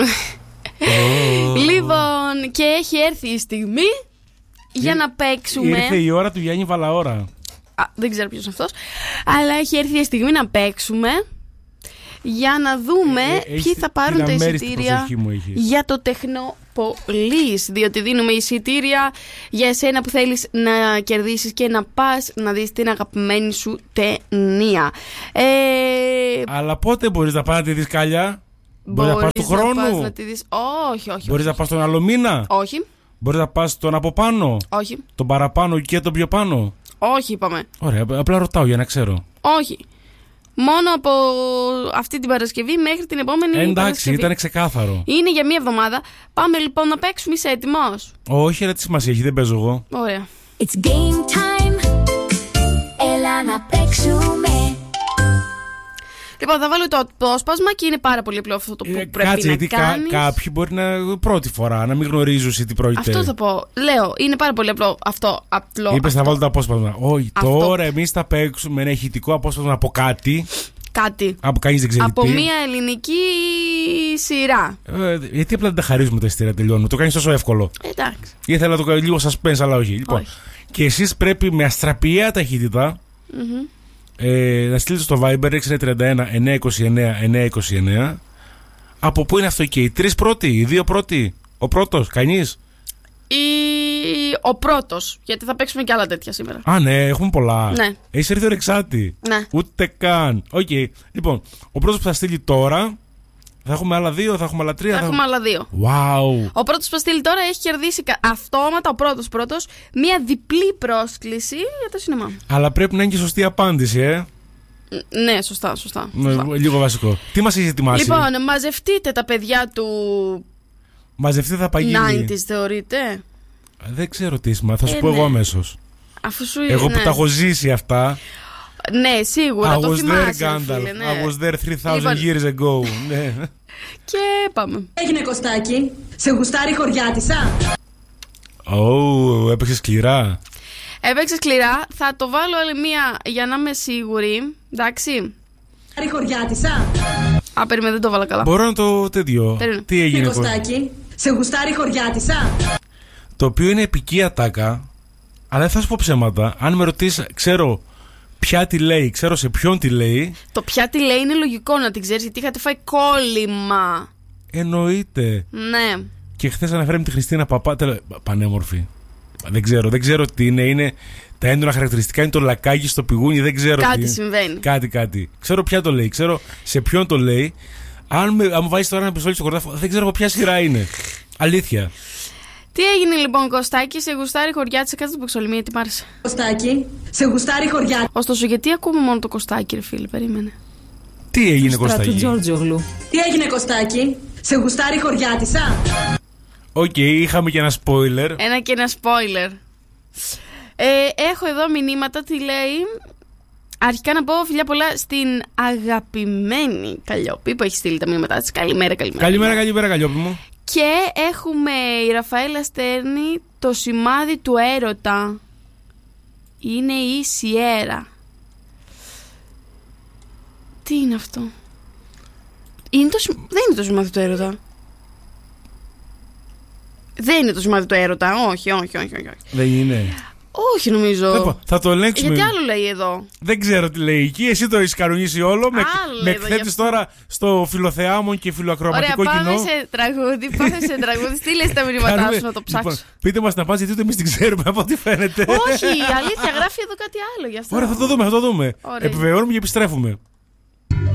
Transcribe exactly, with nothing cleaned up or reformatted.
Λοιπόν, και έχει έρθει η στιγμή για να παίξουμε. Ήρθε η ώρα του Γιάννη Βαλαώρα. Α, δεν ξέρω ποιος είναι αυτός. Αλλά έχει έρθει η στιγμή να παίξουμε για να δούμε ε, ποιοι θα πάρουν τα εισιτήρια για το Τεχνόπολης. Διότι δίνουμε εισιτήρια για εσένα που θέλεις να κερδίσεις και να πας να δεις την αγαπημένη σου ταινία. Ε... Αλλά πότε μπορείς να πας να τη δεις, Κάλια? Μπορείς να πας του χρόνου? Να τη δεις... Όχι, όχι. Μπορείς όχι. να πας τον άλλο μήνα? Όχι. Μπορείς να πας τον από πάνω? Όχι. Τον παραπάνω και τον πιο πάνω? Όχι, είπαμε. Ωραία, απλά ρωτάω για να ξέρω. Όχι. Μόνο από αυτή την Παρασκευή μέχρι την επόμενη Εντάξει, Παρασκευή. ήταν ξεκάθαρο. Είναι για μία εβδομάδα. Πάμε λοιπόν να παίξουμε. Είσαι έτοιμος? Όχι, ρε, τι σημασία έχει, δεν παίζω εγώ. Ωραία. It's game time. Έλα να παίξουμε. Λοιπόν, θα βάλω το απόσπασμα και είναι πάρα πολύ απλό αυτό το που ε, πρέπει κάτσε, να γιατί κάνεις. Κά, κάποιοι μπορεί να πρώτη φορά να μην γνωρίζουν τι πρόκειται. Αυτό θα πω. Λέω, είναι πάρα πολύ απλό αυτό. Απλό. Είπες να βάλω το απόσπασμα. Όχι, αυτό. Τώρα εμείς θα παίξουμε ένα ηχητικό απόσπασμα από κάτι. Κάτι. Από κανείς δεν ξέρει Από τι. μια ελληνική σειρά. Ε, γιατί απλά δεν τα χαρίζουμε τα εισιτήρια, τελειώνουμε. Το κάνεις τόσο εύκολο. Εντάξει. Ήθελα να το κάνω λίγο suspense, αλλά όχι. Λοιπόν, όχι. Και εσείς πρέπει με αστραπιαία ταχύτητα Mm-hmm. ε, να στείλετε στο Viber έξι τρία ένα εννιά δύο εννιά εννιά δύο εννιά. Από πού είναι αυτό και οι τρεις πρώτοι, οι δύο πρώτοι, ο πρώτος, κανείς? Ή ο πρώτος, γιατί θα παίξουμε και άλλα τέτοια σήμερα. Α, ναι, έχουμε πολλά. Ναι. Έχεις έρθει ορεξάτη. Ναι. Ούτε καν. Οκ. Okay. Λοιπόν, ο πρώτος που θα στείλει τώρα. Θα έχουμε άλλα δύο, θα έχουμε άλλα τρία. Θα, θα έχουμε άλλα δύο. Wow. Ο πρώτος που θα στείλει τώρα έχει κερδίσει αυτόματα, ο πρώτος πρώτος, μία διπλή πρόσκληση για το σινεμά. Αλλά πρέπει να είναι και σωστή απάντηση, ε. Ναι, σωστά, σωστά. σωστά. Λίγο βασικό. Τι μας έχει ετοιμάσει? Λοιπόν, μαζευτείτε τα παιδιά του. Μαζευτείτε τα παγίδι. ενενήντα θεωρείτε? Δεν ξέρω τι είσαι, θα σου ε, πω ναι. εγώ αμέσως. Αφού σου Εγώ ναι. που τα έχω ζήσει αυτά. Ναι, σίγουρα I το was θυμάσαι, there, Gandalf. φίλε, ναι. I was there three thousand λοιπόν... years ago. Ναι. Και πάμε. Έγινε, Κωστάκη, σε γουστάρει χωριάτισσα? Ω, oh, έπαιξε σκληρά. Έπαιξε σκληρά. Θα το βάλω άλλη μία για να είμαι σίγουρη. Εντάξει. Χωριάτισσα. Α, περίμενε, δεν το βάλα καλά. Μπορώ να το τέτοιο. Περίμενε. Τι έγινε, Κωστάκη, σε γουστάρει χωριάτισσα? Το οποίο είναι επική ατάκα. Αλλά δεν θα σου πω ψέματα. Αν με ρωτήσεις, ξέρω ποια τη λέει, ξέρω σε ποιον τη λέει. Το ποια τη λέει είναι λογικό να την ξέρεις, γιατί είχατε φάει κόλλημα. Εννοείται. Ναι. Και χθες αναφέραμε τη Χριστίνα Παπά. Τελε... Πανέμορφη. Δεν ξέρω, δεν ξέρω τι είναι. Είναι τα έντονα χαρακτηριστικά, είναι το λακάκι στο πηγούνι. Δεν ξέρω κάτι τι. συμβαίνει. Κάτι, κάτι. Ξέρω ποια το λέει, ξέρω σε ποιον το λέει. Αν με, αν μου βάζεις τώρα ένα πιστόλι στο κορδάφο, δεν ξέρω από ποια σειρά είναι. Αλήθεια. Τι έγινε λοιπόν, Κωστάκη, σε γουστάρει χωριά της, κάτσε το πεξολιμία, γιατί μ' άρεσε. Κωστάκη, σε γουστάρει χωριά. Ωστόσο, γιατί ακούμε μόνο το Κωστάκη, ρε φίλε, περίμενε. Τι έγινε, Κωστάκη? Τι έγινε, Κωστάκη, σε γουστάρει χωριάτισσα? Οκ, okay, είχαμε και ένα spoiler. Ένα και ένα spoiler. Ε, έχω εδώ μηνύματα, τι λέει. Αρχικά να πω φιλιά πολλά στην αγαπημένη Καλλιόπη που έχει στείλει τα μηνύματά της. Καλημέρα, καλημέρα. Καλημέρα, καλημέρα, Καλλιόπη μου. Και έχουμε η Ραφαέλα στέρνει το σημάδι του έρωτα. Είναι η Σιέρα. Τι είναι αυτό? Είναι το, δεν είναι το σημάδι του έρωτα. Δεν είναι το σημάδι του έρωτα. Όχι, όχι, όχι, όχι. Δεν είναι. Όχι, νομίζω. Θα το ελέγξουμε. Γιατί άλλο λέει εδώ. Δεν ξέρω τι λέει εκεί. Εσύ το έχεις κανονίσει όλο. Με, με εκθέτεις τώρα στο φιλοθεάμον και φιλοακροαματικό κοινό. Ωραία, πάμε σε τραγούδι. Πάμε σε τραγούδι. Στείλε τα μηνύματά σου να το ψάξω. Λοιπόν, πείτε μας να πας, γιατί ούτε εμείς την ξέρουμε από ό,τι φαίνεται. Όχι, αλήθεια, γράφει εδώ κάτι άλλο γι' αυτό. Ωραία, θα το δούμε, θα το δούμε. Επιβεβαιώνουμε και επιστρέφουμε.